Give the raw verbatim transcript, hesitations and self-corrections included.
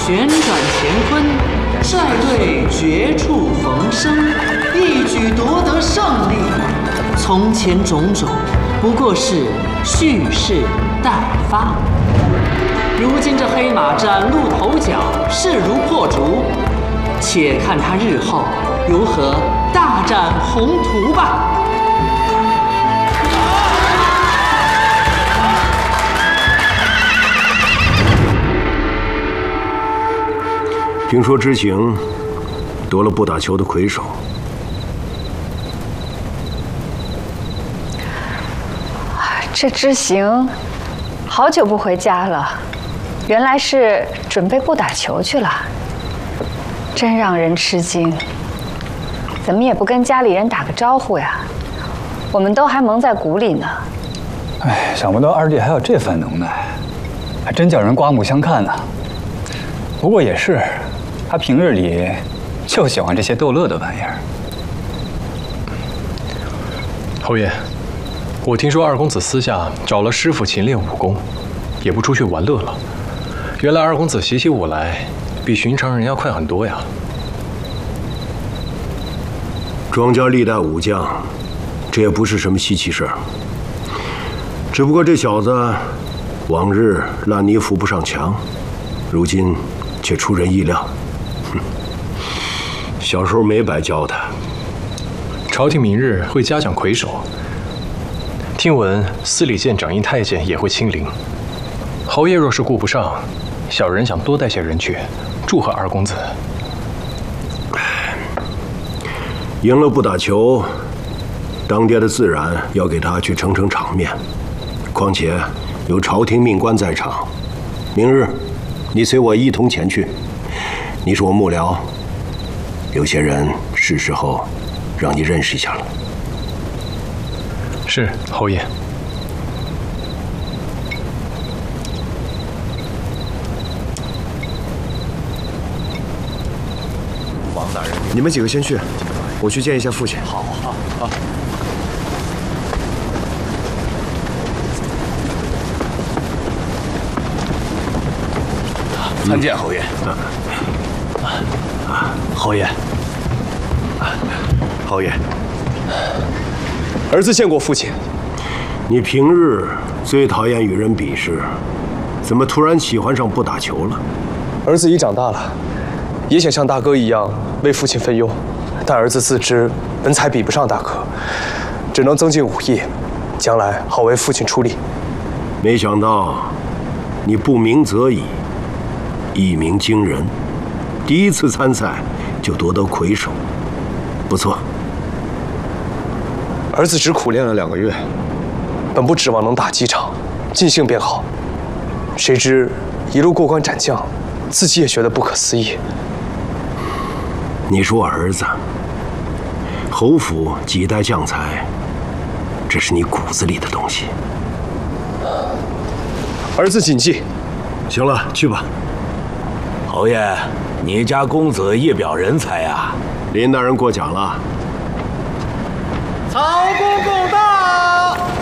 旋转乾坤，率队绝处逢生，一举夺得胜利。从前种种，不过是蓄势待发。如今这黑马崭露头角，势如破竹，且看他日后如何大展宏图吧。 听说知行夺了不打球的魁首， 这知行好久不回家了，原来是准备不打球去了，真让人吃惊。怎么也不跟家里人打个招呼呀？我们都还蒙在鼓里呢。 哎，想不到二弟还有这番能耐，还真叫人刮目相看呢。不过也是。他平日里就喜欢这些逗乐的玩意儿。 侯爷，我听说二公子私下找了师傅勤练武功，也不出去玩乐了。原来二公子习起武来，比寻常人要快很多呀。 庄家历代武将，这也不是什么稀奇事儿。只不过这小子往日烂泥扶不上墙，如今却出人意料。小时候没白教他。 朝廷明日会嘉奖魁首，听闻司礼监掌印太监也会亲临。侯爷若是顾不上，小人想多带些人去，祝贺二公子。 赢了不打球，当爹的自然要给他去撑撑场面。况且有朝廷命官在场，明日你随我一同前去。你是我幕僚。有些人是时候让你认识一下了。 是，侯爷。 王大人，你们几个先去，我去见一下父亲。好，好，好。 参见侯爷。 侯爷，侯爷，儿子见过父亲。 你平日最讨厌与人比试，怎么突然喜欢上不打球了？ 儿子已长大了，也想像大哥一样为父亲分忧，但儿子自知文采比不上大哥，只能增进武艺，将来好为父亲出力。 没想到你不鸣则已，一鸣惊人，第一次参赛就夺得魁首，不错。 儿子只苦练了两个月，本不指望能打几场，尽兴便好。谁知一路过关斩将，自己也觉得不可思议。 你说儿子，侯府几代将才，这是你骨子里的东西。 儿子谨记。 行了，去吧。 侯爷，你家公子一表人才呀！ 林大人过奖了。 曹公公到。